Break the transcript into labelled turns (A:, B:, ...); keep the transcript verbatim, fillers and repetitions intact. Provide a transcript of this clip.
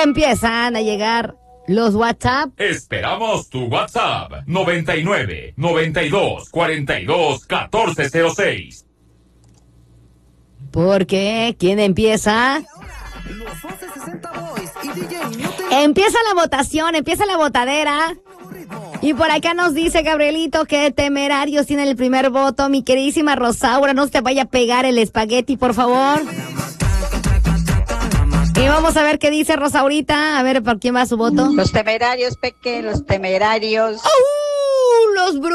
A: empiezan a llegar los WhatsApp.
B: Esperamos tu WhatsApp. noventa y nueve, noventa y dos, cuarenta y dos, catorce cero seis.
A: ¿Por qué? ¿Quién empieza? Empieza la votación, empieza la votadera. Y por acá nos dice Gabrielito que Temerarios tiene el primer voto. Mi queridísima Rosaura, no se te vaya a pegar el espagueti, por favor. Y vamos a ver qué dice Rosaurita. A ver, ¿por quién va su voto?
C: Los Temerarios, Peque, los Temerarios.
A: ¡Uh! Los